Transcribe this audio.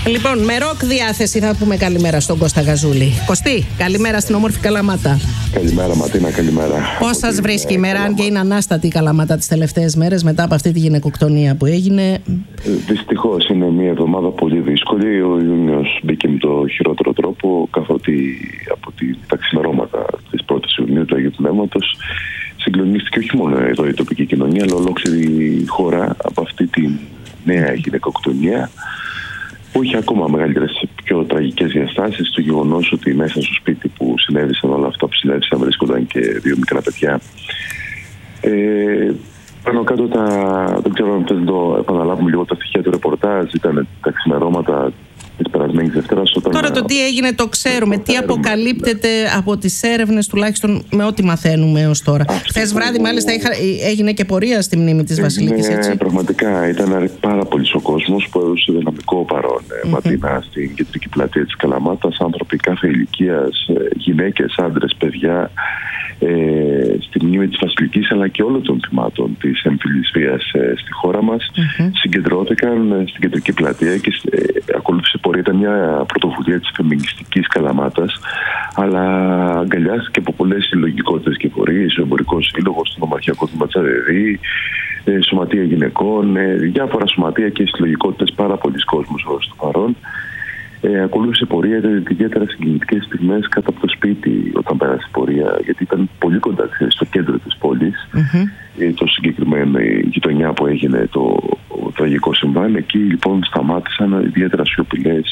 Λοιπόν, με ροκ διάθεση θα πούμε καλημέρα στον Κώστα Γαζούλη. Κωστή, καλημέρα στην όμορφη Καλαμάτα. Καλημέρα Ματίνα, καλημέρα. Πώς σας βρίσκει η μέρα, αν και είναι ανάστατη η Καλαμάτα τις τελευταίες μέρες μετά από αυτή τη γυναικοκτονία που έγινε? Δυστυχώς είναι μια εβδομάδα πολύ δύσκολη. Ο Ιούνιος μπήκε με το χειρότερο τρόπο, καθότι από τα ξημερώματα της 1ης Ιουνίου του Αγίου Πνεύματος συγκλονίστηκε όχι μόνο εδώ η τοπική κοινωνία, αλλά ολόκληρη η χώρα από αυτή τη νέα γυναικοκτονία, που είχε ακόμα μεγαλύτερες, πιο τραγικές διαστάσεις. Το γεγονός ότι μέσα στο σπίτι που συνέβησαν όλα αυτά που συνέβησαν βρίσκονταν και 2 μικρά παιδιά. Πάνω κάτω δεν ξέρω αν θες το επαναλάβουμε λίγο τα στοιχεία του ρεπορτάζ. Ήταν τα ξημερώματα της περασμένης Δευτέρας. Τώρα το τι έγινε το ξέρουμε. Τι αποκαλύπτεται από τις έρευνες, τουλάχιστον με ό,τι μαθαίνουμε ως τώρα. Χθες βράδυ μάλιστα έγινε και πορεία στη μνήμη της Βασιλικής, έτσι. Ναι, πραγματικά ήταν πάρα πολύ ο κόσμος που έδωσε δυναμικό παρόν. Ματίνα στην κεντρική πλατεία της Καλαμάτας, άνθρωποι κάθε ηλικίας, γυναίκες, άντρες, παιδιά, στη μνήμη της Βασιλικής αλλά και όλων των θυμάτων της έμφυλης βίας στη χώρα μας συγκεντρώθηκαν στην κεντρική πλατεία και ακολούθησε πορεία. Ήταν μια πρωτοβουλία της φεμινιστικής Καλαμάτας, αλλά αγκαλιάστηκε από πολλές συλλογικότητες και φορείς, ο Εμπορικός Σύλλογος, το Νομαρχιακό Τμήμα Τσαρεδί, Σωματεία Γυναικών, διάφορα σωματεία και συλλογικότητες, πάρα πολλοί κόσμος ως το παρόν. Ακολούθησε πορεία, ήταν ιδιαίτερα συγκινητικές στιγμές κάτω από το σπίτι όταν πέρασε πορεία, γιατί ήταν πολύ κοντά στο κέντρο της πόλης. Το συγκεκριμένο η γειτονιά που έγινε το τραγικό συμβάν. Εκεί λοιπόν σταμάτησαν ιδιαίτερα σιωπηλές